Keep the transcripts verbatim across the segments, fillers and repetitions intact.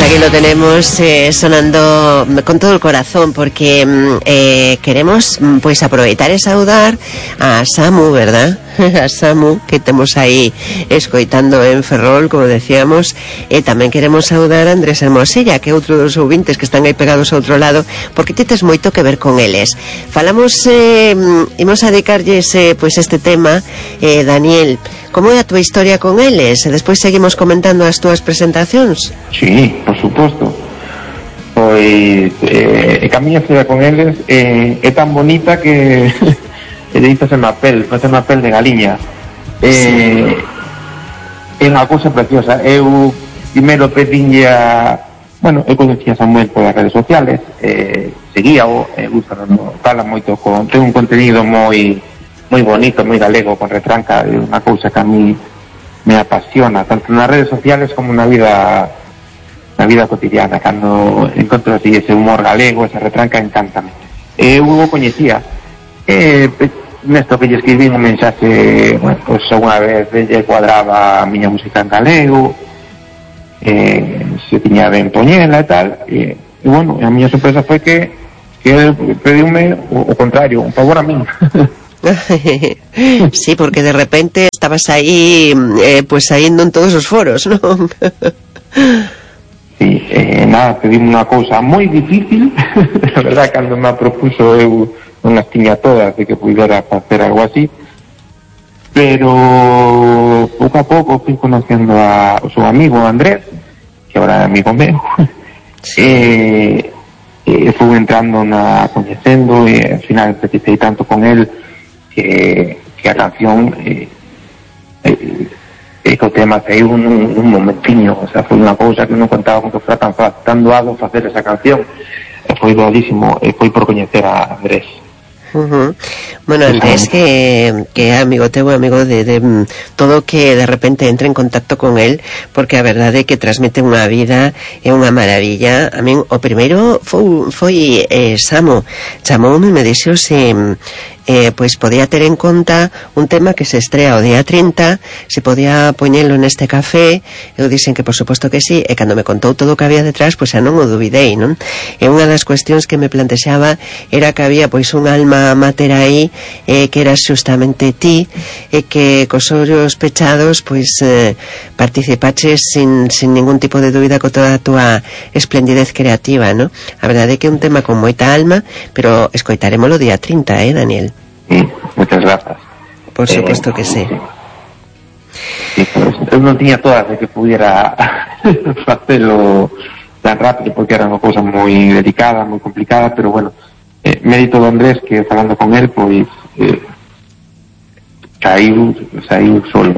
Aquí lo tenemos eh, sonando con todo el corazón porque eh, queremos pues aproveitar e saudar a Samu, ¿verdad? A Samu, que temos aí escoitando en Ferrol, como decíamos, e tamén queremos saudar a Andrés Hermosella, que é outro dos ouvintes que están aí pegados ao outro lado, porque ti tes moito que ver con eles. Falamos, eh, imos a dedicarlles eh, pues este tema, eh, Daniel, como é a túa historia con eles? E despois seguimos comentando as túas presentacións. Sí, por suposto. Pois eh, que a miña historia con eles eh, é tan bonita que e deítas en a pel, faz en a pel de galiña. Eh, é unha cousa preciosa. Eu primeiro pedinlle a... Bueno, eu conocía a Samuel polas redes sociales, eh, seguía-o, eh, gusta, no, fala moito con... Ten un contenido moi moi bonito, moi galego, con retranca, é unha cousa que a mí me apasiona, tanto nas redes sociales como na vida na vida cotidiana. Cando encontro así ese humor galego, esa retranca, encántame. Eu o coñecía, eh, nesto que lle escribí un mensaxe, bueno, pues unha vez lle cuadraba a miña música en galego, eh, se tiña ben poñela e tal, e, e bueno, a miña sorpresa foi que que ele pediume o, o contrario, un favor a min. Sí, porque de repente estabas aí eh, pues saindo en todos os foros, non? Sí, eh, nada, pedime unha cousa moi difícil. A verdad, cando me propuso eu non as tiña todas de que pudera facer algo así, pero pouco a pouco fui conocendo a, o seu amigo Andrés, que agora é amigo meu. Sí. E, e fui entrando na coñecendo e ao final empecé tanto con él que, que a canción eh, eh, e que o tema saiu un, un momentiño, o sea, foi unha cousa que non contaba con que fuera tan, tan doado facer esa canción, e foi doadísimo, e foi por coñecer a Andrés. Uh-huh. Bueno, Andrés, que, que é amigo teu, amigo de, de todo que de repente entre en contacto con él, porque a verdade é que transmite unha vida, é unha maravilla. A min o primeiro foi, foi eh, Samo chamoume e me dixo se eh, pois podía ter en conta un tema que se estrea o día trinta, se podía poñelo neste café. Eu dixen que por suposto que sí, e cando me contou todo o que había detrás, pois xa non o dubidei, non? E unha das cuestións que me plantexaba era que había pois un alma mater aí, eh, que era justamente ti, e que cos ollos pechados pois eh, participaches sin, sin ningún tipo de dúbida con toda a túa esplendidez creativa, non? A verdade é que é un tema con moita alma, pero escoitaremoslo día trinta, eh, Daniel? Sí, muchas gracias. Por supuesto eh, que sí. Sí, pues, eu non tiña todas de que pudiera facelo tan rápido, porque era unha cousa moi delicada, moi complicada, pero bueno, eh, mérito do Andrés, que falando con él, pois eh, saiu, saiu solo.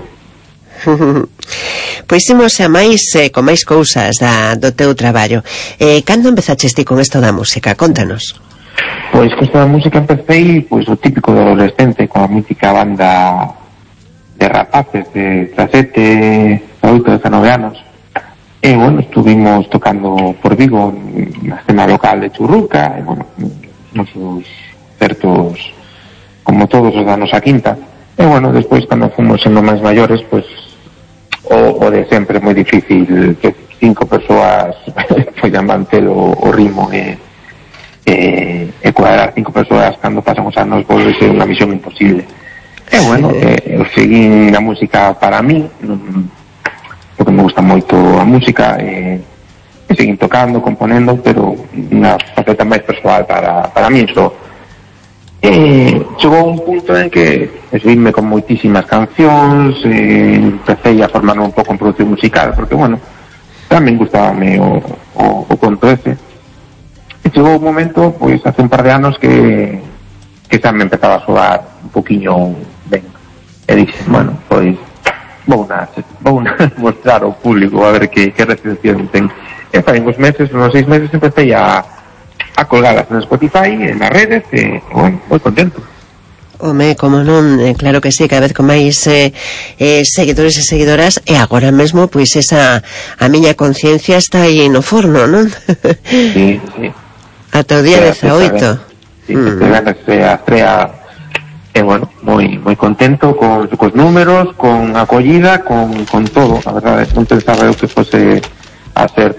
Pois imos a máis eh, con máis cousas da, do teu traballo. Eh, cando empezaches ti con isto da música? Contanos. Pois que esta música empecé, pois o típico de adolescente, con a mítica banda de rapaces de dezasete, oito, dezanove anos. E, bueno, estuvimos tocando por Vigo na escena local de Churruca, e, bueno, nos certos, como todos os da nosa quinta. E, bueno, despois, cando fomos sendo máis maiores, pois, o, o de sempre, moi difícil que cinco persoas poidan manter o, o ritmo e E, e cuadrar cinco persoas cando pasan os anos volve ser unha misión imposible. E bueno, eh, eu seguín a música para mí, non, porque me gusta moito a música, e, e seguín tocando, componendo, pero unha faceta máis persoal para, para mí só. E chegou un punto en que esvíme con moitísimas cancións, e empecé a formarme un pouco en producción musical, porque bueno, tamén gustábame o, o, o conto ese. E chegou un momento, pois, hace un par de anos que que xa me empezaba a soar un poquinho ben. E dixen, bueno, pois, vou na, vou na mostrar ao público a ver que, que recepción ten. E fai uns meses, uns seis meses, empecé a, a colgadas en Spotify, en las redes, e, bueno, moi contento. Home, como non, eh, claro que sí, cada vez con máis eh, eh, seguidores e seguidoras, e agora mesmo, pois, esa a miña conciencia está aí no forno, non? Sí, sí. Ata o día dezaoito. Sí, mm. se astrea, e, bueno, moi moi contento con cos números, con acollida, con, con todo, a verdade, non pensaba eu que fose a ser tan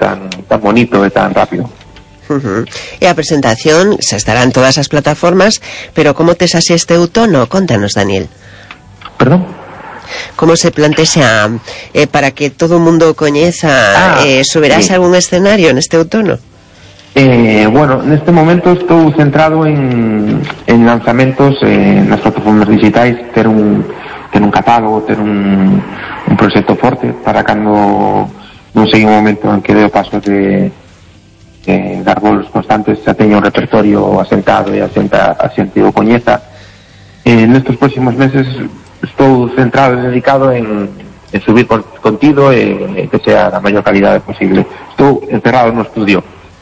tan bonito e tan rápido. Uh-huh. E a presentación se estará en todas as plataformas, pero como tes así este outono? Contanos, Daniel. Perdón? Como se plantexa eh, para que todo o mundo coñeza, ah, eh, subirás sí. algún escenario neste outono? Eh, bueno, neste momento estou centrado en, en lanzamentos eh, nas plataformas digitais, ter un, ter un catálogo, ter un, un proxecto forte para cando non sei un momento en que deo paso de Eh, dar bolos constantes, xa teño un repertorio asentado e a xente o coñeza. Eh, nestes próximos meses estou centrado e dedicado en, en subir contido e, e que sea da maior calidade posible. Estou encerrado no estudio.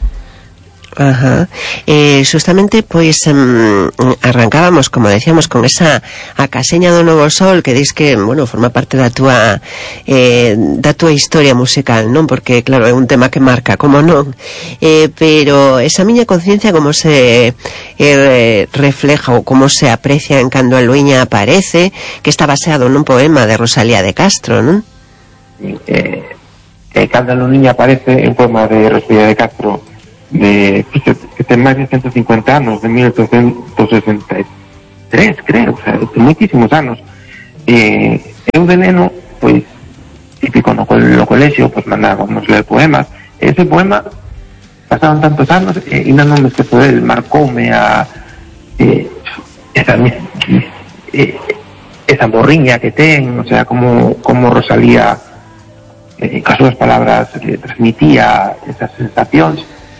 Ajá. Eh, justamente pois um, arrancábamos, como decíamos, con esa a caseña do Novo Sol, que dis que, bueno, forma parte da túa eh, da túa historia musical, non? Porque claro, é un tema que marca, como non, eh, pero esa miña conciencia como se eh, refleja ou como se aprecia en cando a Luiña aparece, que está baseado nun poema de Rosalía de Castro, non? Eh, eh, cando a Luiña aparece un poema de Rosalía de Castro de, que ten máis de ciento cincuenta anos, de mil oitocentos sesenta e tres, creo, o sea, de moitísimos anos. E eu de neno, pois, típico no, no colexio, pois mandábamos ler poemas, e ese poema pasaron tantos anos e ainda non me esquezo del, marcoume a eh, esa eh, esa morriña que ten, o sea, como, como Rosalía eh, con as súas palabras eh, transmitía esas sensacións.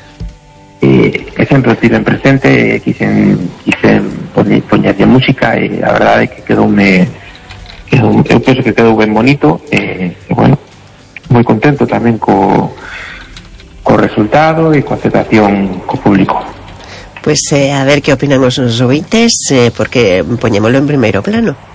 E, e sempre o tiven presente e quixen, quixen poñerlle música e a verdade é que quedoume, quedou, eu penso que quedou ben bonito e, e bueno, moi contento tamén co, co resultado e co aceptación co público. Pois pues, eh, a ver que opinan os nosos ouvintes, eh, porque poñémolo en primeiro plano.